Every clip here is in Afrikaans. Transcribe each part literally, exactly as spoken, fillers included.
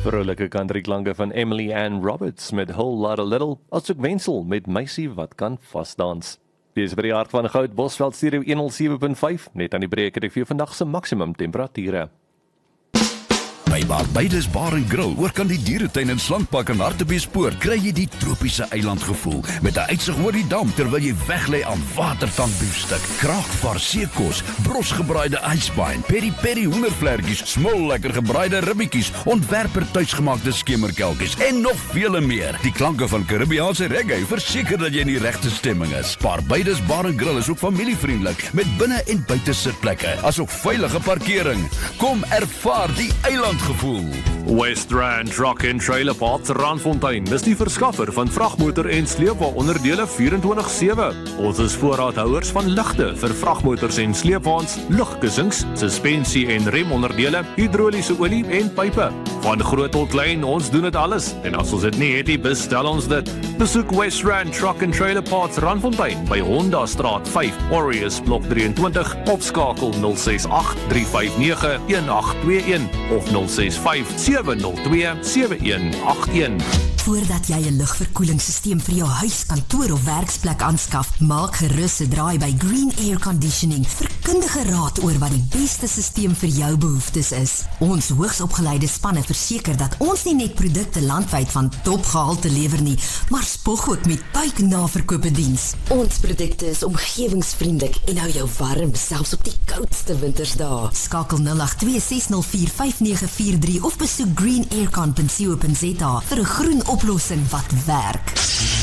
Vrolijke countryklanke van Emily Ann Roberts met Whole Lotta Little, asook Wensel met Meisie wat kan vasdans. Dis by die hart van Goud Bosveld Stereo honderd sewe punt vyf, net aan die breek het ek vir jou vandag se maksimum temperature. By Barbados Bar en Grill, oor kan die dieretuin en slankpak en Hartbeespoort, kry jy die tropiese eilandgevoel met 'n uitsig oor die dam terwyl jy weglê aan watertandbiefstuk, kraakvar seekos, brosgebraaide ijsbein, peri-peri hoendervlekkies, smol lekker gebraaide ribbietjies, ontwerper tuisgemaakte skemerkelkies en nog vele meer. Die klanke van Karibiese reggae verseker dat jy in die regte stemming is. Barbados Bar en Grill is ook familievriendelik met binne en buite sitplekke, asook veilige parkering. Kom ervaar die eiland gevoel. West Rand Truck and Trailer Parks Randfontein is die verskaffer van vragmotor en sleepwa onderdele vierentwintig sewe. Ons is voorraadhouers van ligte vir vragmotors en sleepwaens, lugkussings, suspensie en remonderdele, hidroliese olie en pype. Van groot tot klein, ons doen dit alles. En as ons dit nie het nie, bestel ons dit. Besoek West Rand Truck and Trailer Parks Randfontein by Honda Straat vyf, Aureus Blok drieëntwintig, of skakel nul ses agt drie vyf nege een agt twee een of nul ses vyf sewe nul twee sewe een agt een. Voordat jy 'n lugverkoelingssysteem vir jou huis, kantoor of werksplek aanskaf, maak gerus 'n draai by Green Air Conditioning vir kundige raad oor wat die beste systeem vir jou behoeftes is. Ons hoogsopgeleide spanne verseker dat ons nie net produkte landwyd van topgehalte lewer nie, maar spog ook met buiknaverkope diens. Ons produkte is omgewingsvriendelik en hou jou warm selfs op die koudste wintersdae. Skakel nul agt twee ses nul vier vyf nege vier drie of besoek green aircon punt co punt za vir 'n groen oplossing wat werk.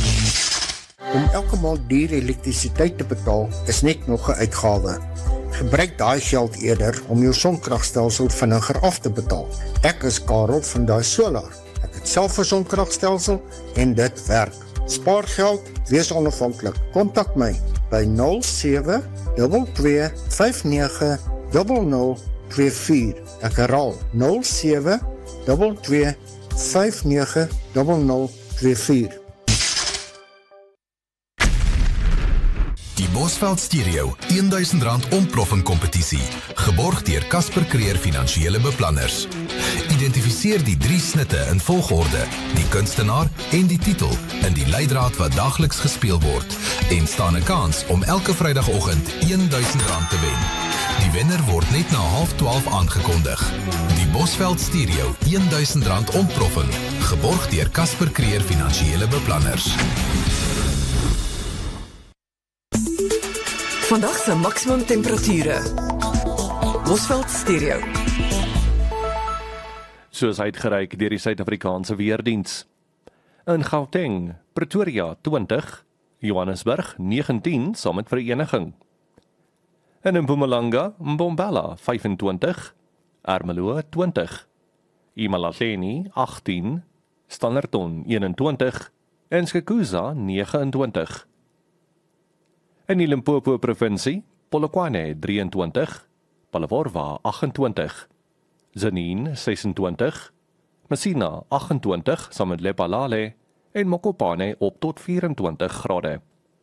Om elke maand duur elektrisiteit te betaal is net nog 'n uitgawe. Gebruik daai geld eerder om jou sonkragstelsel vinniger af te betaal. Ek is Karel van Daai Solar. Ek het self 'n sonkragstelsel en dit werk. Spaar geld, wees onafhanklik. Kontak my by nul sewe twee twee vyf nege nul nul twee vier. Ek herhaal nul sewe twee twee vyf nege nul nul twee vier. Die Bosveld Stereo duisend rand ontploffing kompetisie, geborg deur Casper Creer Finansiële Beplanners. Identifiseer die drie snitte in volgorde, die kunstenaar en die titel in die leidraad wat daagliks gespeel word en staan 'n kans om elke Vrydagoggend duisend rand te wen. Die wenner word net na half twaalf aangekondig. Die Bosveld Stereo duisend rand ontploffing, geborg deur Casper Creer Finansiële Beplanners. Vandag se maksimum temperature. Bosveld Stereo. Soos uitgereik deur die Suid-Afrikaanse Weerdiens. In Gauteng, Pretoria twintig, Johannesburg negentien saam met Vereniging. En in Mpumalanga, Mbombela vyfentwintig, Ermelo twintig, Imalahleni agtien, Standerton eenentwintig en Skukuza negenentwintig. In die Limpopo provinsie, Polokwane drieëntwintig, Palaworwa agentwintig, Tzaneen sesentwintig, Messina agentwintig saam met Lephalale en Mokopane op tot vyfentwintig grade.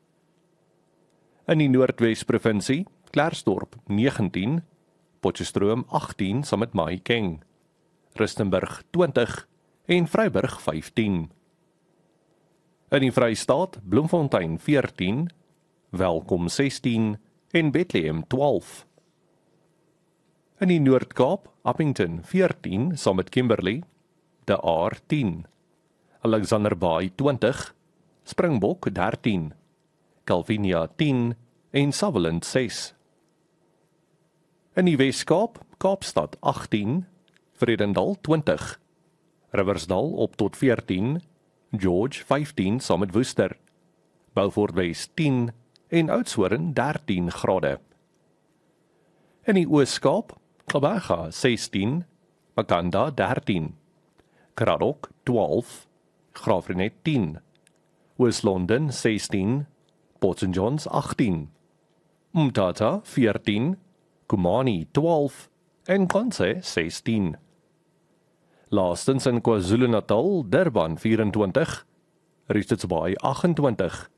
In die Noordwes provinsie, Klerksdorp negentien, Potchefstroom agtien saam met Mahikeng, Rustenburg twintig en Vryburg vyftien. In die Vrystaat, Bloemfontein veertien, Welkom sestien en Bethlehem twaalf. In die Noord-Kaap, Appington veertien saam met Kimberley, De Aar tien, Alexander Bay twintig, Springbok dertien, Calvinia tien en Sutherland ses. In die Wes-Kaap, Kaapstad agtien, Vredendal twintig, Riversdal op tot veertien, George vyftien saam met Worcester, Beaufort Wes tien en Oudtshoorn dertien grade. In die Oos-Kaap, Gqeberha sestien, Makanda dertien, Kraddock twaalf, Graafrenet tien, Oos-London sestien, Port Saint Johns achttien, Umtata veertien, Kumani twaalf en Konsei sestien. Laastens in KwaZulu-Natal, Durban vyfentwintig, Richards Bay agentwintig,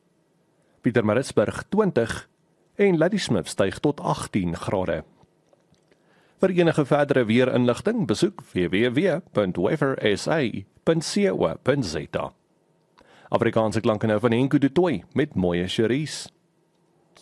Pietermaritzburg twintig en Ladysmith styg tot agttien grade. Vir enige verdere weerinligting, besoek w w w punt weather s a punt co punt z a. Afrikaanse klanke nou van Henko du Toit met Mooi Cherise.